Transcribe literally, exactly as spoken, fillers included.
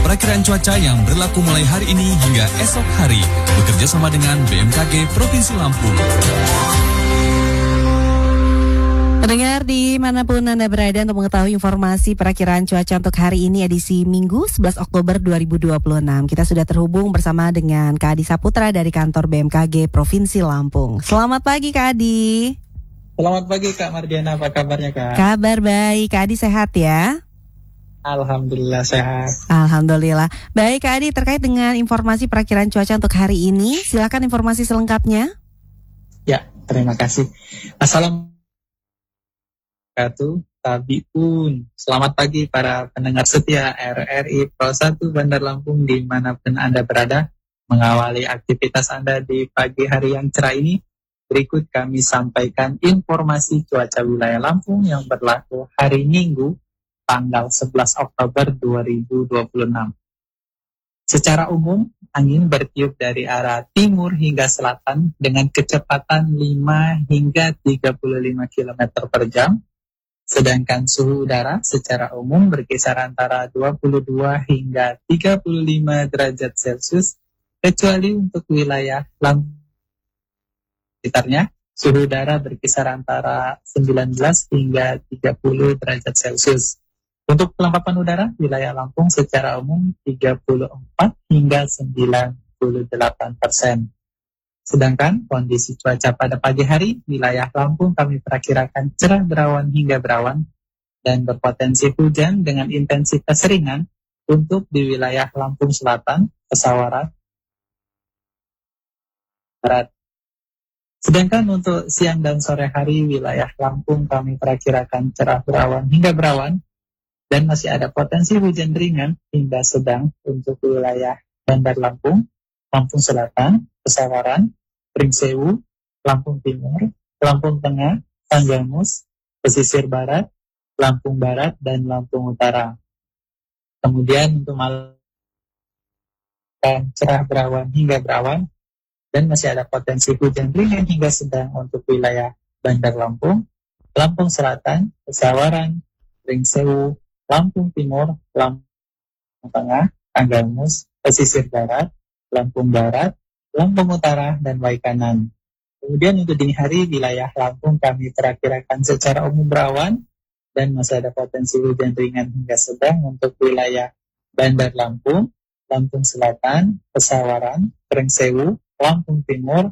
perakiraan cuaca yang berlaku mulai hari ini hingga esok hari. Bekerja sama dengan B M K G Provinsi Lampung. Pendengar dimanapun Anda berada untuk mengetahui informasi perakiraan cuaca untuk hari ini edisi Minggu sebelas Oktober dua ribu dua puluh enam. Kita sudah terhubung bersama dengan Kak Adi Saputra dari kantor B M K G Provinsi Lampung. Selamat pagi Kak Adi. Selamat pagi Kak Mardiana, apa kabarnya Kak? Kabar baik, Kak Adi sehat ya? Alhamdulillah sehat. Alhamdulillah. Baik Kak Adi, terkait dengan informasi perakiraan cuaca untuk hari ini, silakan informasi selengkapnya. Ya, terima kasih. Assalamualaikum Tabiun. Selamat pagi para pendengar setia R R I Pro satu Bandar Lampung dimanapun Anda berada. Mengawali aktivitas Anda di pagi hari yang cerah ini, berikut kami sampaikan informasi cuaca wilayah Lampung yang berlaku hari Minggu tanggal sebelas Oktober dua ribu dua puluh enam. Secara umum, angin bertiup dari arah timur hingga selatan dengan kecepatan lima hingga tiga puluh lima kilometer per jam. Sedangkan suhu udara secara umum berkisar antara dua puluh dua hingga tiga puluh lima derajat Celcius, kecuali untuk wilayah Lampung sekitarnya, suhu udara berkisar antara sembilan belas hingga tiga puluh derajat Celcius. Untuk pelampapan udara, wilayah Lampung secara umum tiga puluh empat hingga sembilan puluh delapan persen. Sedangkan kondisi cuaca pada pagi hari, wilayah Lampung kami perakirakan cerah berawan hingga berawan dan berpotensi hujan dengan intensitas ringan untuk di wilayah Lampung Selatan, Pesawaran, Barat. Sedangkan untuk siang dan sore hari, wilayah Lampung kami perakirakan cerah berawan hingga berawan dan masih ada potensi hujan ringan hingga sedang untuk wilayah Bandar Lampung, Lampung Selatan, Pesawaran, Pringsewu, Lampung Timur, Lampung Tengah, Tanggamus, Pesisir Barat, Lampung Barat, dan Lampung Utara. Kemudian untuk malam cerah berawan hingga berawan dan masih ada potensi hujan ringan hingga sedang untuk wilayah Bandar Lampung, Lampung Selatan, Pesawaran, Pringsewu, Lampung Timur, Lampung Tengah, Tanggamus, Pesisir Barat, Lampung Barat, Lampung Utara, dan Waikanan. Kemudian untuk dini hari, wilayah Lampung kami perakirakan secara umum berawan dan masih ada potensi hujan ringan hingga sedang untuk wilayah Bandar Lampung, Lampung Selatan, Pesawaran, Pringsewu, Lampung Timur,